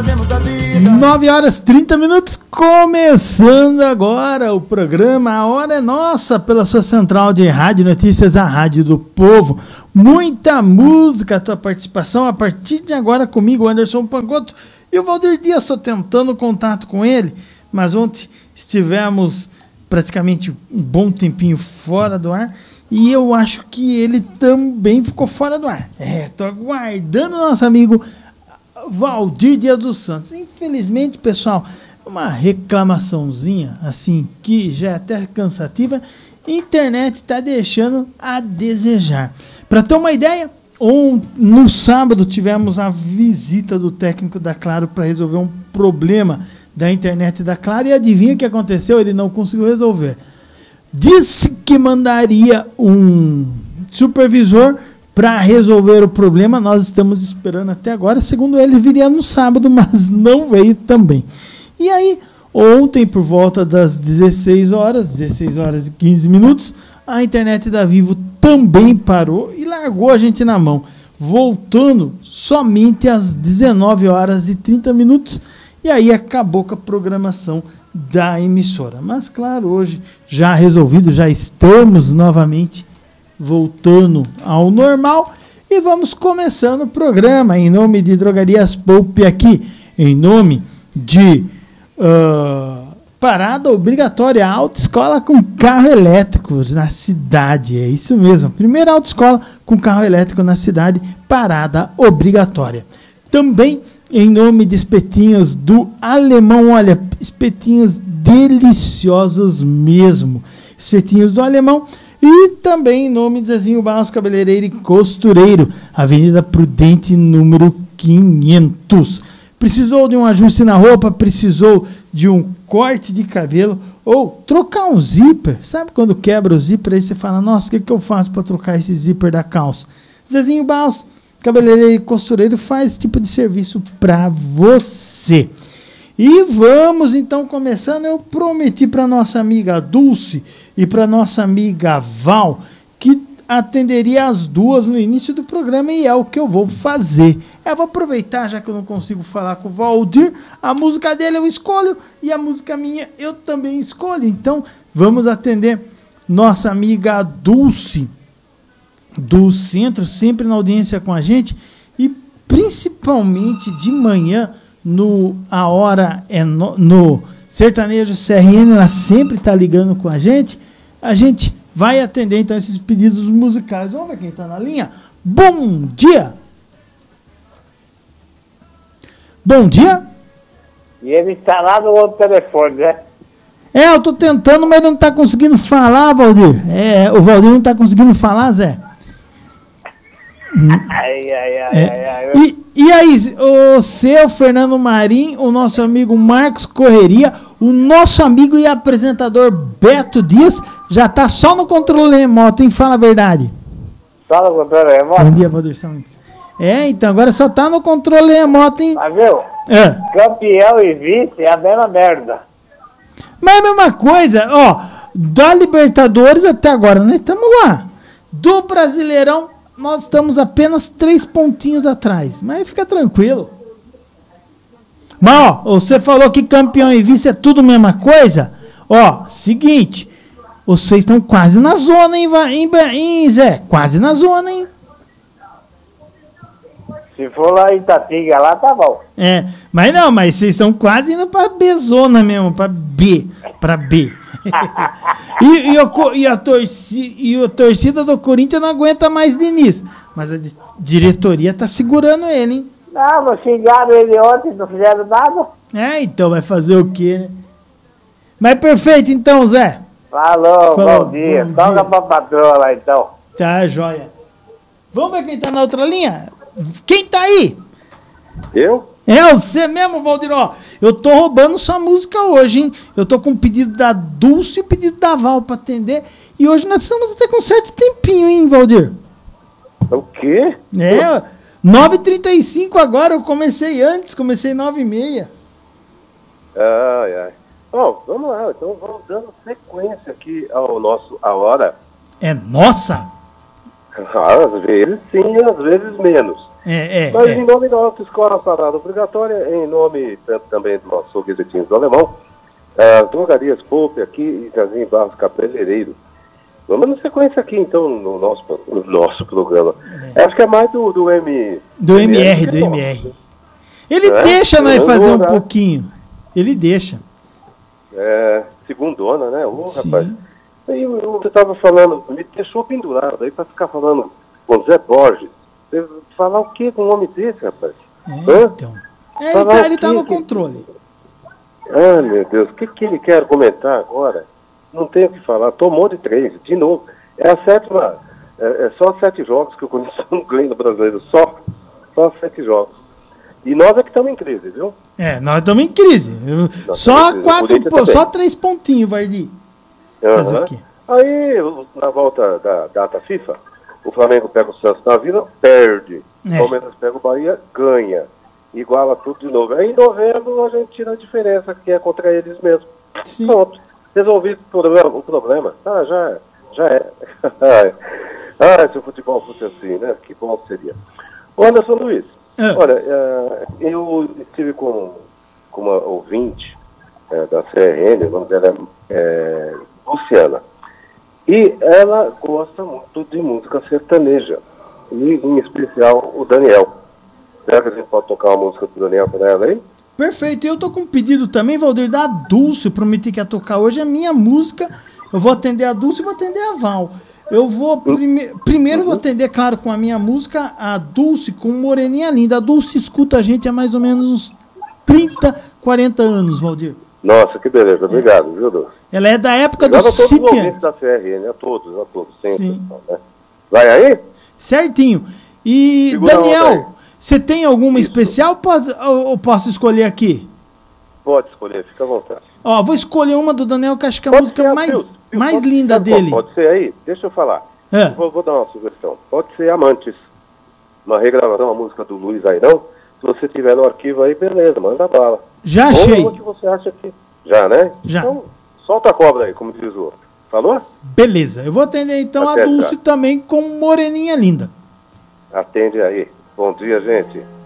fazemos a vida. 9h30, começando agora o programa A Hora é Nossa, pela sua central de rádio notícias, a Rádio do Povo. Muita música, a tua participação a partir de agora comigo, Anderson Pangoto, e o Valdir Dias. Estou tentando contato com ele, mas ontem estivemos praticamente um bom tempinho fora do ar, e eu acho que ele também ficou fora do ar. Estou aguardando o nosso amigo Valdir Dias dos Santos. Infelizmente, pessoal, uma reclamaçãozinha, assim, que já é até cansativa, internet está deixando a desejar. Para ter uma ideia, no sábado tivemos a visita do técnico da Claro para resolver um problema da internet da Claro, e adivinha o que aconteceu? Ele não conseguiu resolver. Disse que mandaria um supervisor para resolver o problema. Nós estamos esperando até agora. Segundo ele, viria no sábado, mas não veio também. E aí, ontem, por volta das 16 horas e 15 minutos, a internet da Vivo também parou e largou a gente na mão, voltando somente às 19h30. E aí acabou com a programação da emissora. Mas, claro, hoje já resolvido, já estamos novamente voltando ao normal e vamos começando o programa em nome de Drogarias Poupe aqui, em nome de parada obrigatória, autoescola com carro elétrico na cidade, é isso mesmo, a primeira autoescola com carro elétrico na cidade, parada obrigatória. Também em nome de espetinhos do Alemão, olha, espetinhos deliciosos mesmo, espetinhos do Alemão. E também em nome de Zezinho Barros, cabeleireiro e costureiro, Avenida Prudente, número 500. Precisou de um ajuste na roupa, precisou de um corte de cabelo ou trocar um zíper. Sabe quando quebra o zíper, aí você fala, nossa, o que eu faço para trocar esse zíper da calça? Zezinho Barros, cabeleireiro e costureiro, faz esse tipo de serviço para você. E vamos então começando. Eu prometi para nossa amiga Dulce e para nossa amiga Val que atenderia as duas no início do programa, e é o que eu vou fazer. Eu vou aproveitar, já que eu não consigo falar com o Valdir, a música dele eu escolho e a música minha eu também escolho. Então vamos atender nossa amiga Dulce do Centro, sempre na audiência com a gente, e principalmente de manhã A Hora é no Sertanejo CRN, ela sempre está ligando com a gente vai atender então esses pedidos musicais. Vamos ver quem está na linha. Bom dia! Bom dia! E ele está lá no outro telefone, né? Eu estou tentando, mas não está conseguindo falar, Valdir. O Valdir não está conseguindo falar, Zé. Ai. E aí, o seu Fernando Marim, o nosso amigo Marcos Correria, o nosso amigo e apresentador Beto Dias, já tá só no controle remoto, hein? Fala a verdade. Só no controle remoto? Bom dia, Valdir. Então agora só tá no controle remoto, hein? Mas viu? Campeão e vice é a mesma merda. Mas é a mesma coisa, ó, da Libertadores até agora, nós estamos lá. Do Brasileirão, nós estamos apenas 3 pontinhos atrás. Mas fica tranquilo. Mas, ó, você falou que campeão e vice é tudo a mesma coisa? Ó, seguinte, vocês estão quase na zona, hein, Zé? Quase na zona, hein? Se for lá em Itatinga, lá tá bom. Mas vocês estão quase indo pra B-zona mesmo, pra B. e a torcida do Corinthians não aguenta mais Diniz. Mas a diretoria tá segurando ele, hein? Não xingaram ele ontem, não fizeram nada. Então vai fazer o quê, né? Mas perfeito então, Zé. Falou, bom dia. Toca pra patroa lá então. Tá, joia. Vamos ver quem tá na outra linha? Quem tá aí? Eu? É você mesmo, Valdir. Ó, eu tô roubando sua música hoje, hein? Eu tô com o pedido da Dulce e o pedido da Val pra atender. E hoje nós estamos até com um certo tempinho, hein, Valdir? O quê? 9h35 agora, eu comecei antes, comecei 9h30. Ai. Bom, vamos lá, então vamos dando sequência aqui ao nosso A Hora. É nossa? Às vezes sim, às vezes menos. Mas em nome da Autoescola Parada Obrigatória, em nome também do nosso Guizetinho do Alemão, Drogarias Poupe aqui e Jardim Barros Cabeleireiro. Vamos na sequência aqui, então, no nosso programa. Acho que é mais do MR. Do MR. Ele deixa nós fazer um pouquinho. Ele deixa. Segundona, né? Rapaz. Aí você estava falando, me deixou pendurado aí para ficar falando com Zé Borges. Você falar o que com um homem desse, rapaz? Então. Ele tá no controle. Ah, meu Deus, o que ele quer comentar agora? Não tenho o que falar. Tomou de 3, de novo. É a sétima. É só 7 jogos que eu conheço no Grêmio brasileiro. Só 7 jogos. E nós é que estamos em crise, viu? Nós estamos em crise. Só 3 pontinhos, Vardi. Fazer o quê? Aí, na volta da data FIFA, o Flamengo pega o Santos na Vila, perde. O Palmeiras pega o Bahia, ganha. Iguala tudo de novo. Aí em novembro a gente tira a diferença, que é contra eles mesmo. Sim. Pronto. Resolvido o problema. Já é. Se o futebol fosse assim, né? Que bom seria. O Anderson Luiz, olha, eu estive com uma ouvinte da CRN, o nome dela é Luciana. E ela gosta muito de música sertaneja. E, em especial, o Daniel. Será que a gente pode tocar uma música do Daniel para ela aí? Perfeito. Eu tô com um pedido também, Valdir, da Dulce. Eu prometi que ia tocar hoje a minha música. Eu vou atender a Dulce e vou atender a Val. Eu vou primeiro vou atender, claro, com a minha música, a Dulce com Moreninha Linda. A Dulce escuta a gente há mais ou menos uns 30, 40 anos, Valdir. Nossa, que beleza. Obrigado, viu, Dulce? Ela é da época do Sitian. Da CRN, a todos, sempre. Sim. Né? Vai aí? Certinho. E, segura, Daniel, você tem alguma especial ou posso escolher aqui? Pode escolher, fica à vontade. Vou escolher uma do Daniel, que acho que é a música mais linda dele. Pode ser aí? Deixa eu falar. Vou dar uma sugestão. Pode ser Amantes. Uma regravação, uma música do Luiz Airão. Se você tiver no arquivo aí, beleza, manda bala. Já achei. O que você acha que... Já, né? Já. Então, solta a cobra aí, como diz o outro. Falou? Beleza. Eu vou atender então a Dulce também com Moreninha Linda. Atende aí. Bom dia, gente.